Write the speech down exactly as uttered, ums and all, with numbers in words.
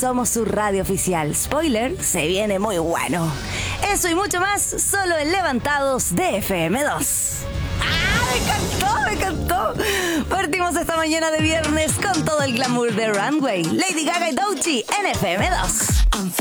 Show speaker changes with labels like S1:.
S1: somos su radio oficial. Spoiler, se viene muy bueno. Eso y mucho más, solo en Levantados de F M dos. ¡Ah, me encantó, me encantó! Partimos esta mañana de viernes con todo el glamour de Runway, Lady Gaga y Doechii en F M dos.